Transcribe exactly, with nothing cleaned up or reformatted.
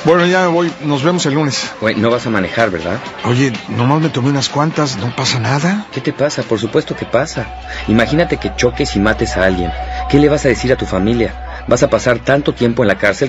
Bueno, ya me voy. Nos vemos el lunes. Güey, no vas a manejar, ¿verdad? Oye, nomás me tomé unas cuantas. ¿No pasa nada? ¿Qué te pasa? Por supuesto que pasa. Imagínate que choques y mates a alguien. ¿Qué le vas a decir a tu familia? Vas a pasar tanto tiempo en la cárcel